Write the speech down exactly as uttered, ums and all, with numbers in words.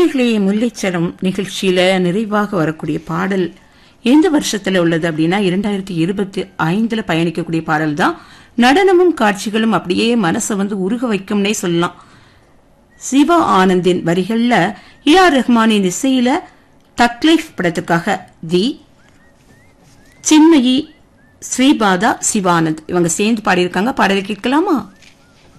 நேயர்களே, முல்லைச்சரம் நிகழ்ச்சியில நிறைவாக வரக்கூடிய பாடல் எந்த வருஷத்துல உள்ளது அப்படின்னா இரண்டாயிரத்தி இருபத்தி ஐந்துல பயணிக்கக்கூடிய பாடல் தான். நடனமும் காட்சிகளும் அப்படியே மனசை வந்து உருக வைக்கும்னே சொல்லலாம். சிவா ஆனந்தின் வரிகள்ல ஏ ஆர் ரஹ்மானின் இசையில தக்லைஃப் படத்துக்காக தி சின்மயி, ஸ்ரீபாதா, சிவானந்த் இவங்க சேர்ந்து பாடியிருக்காங்க. பாடலை கேட்கலாமா?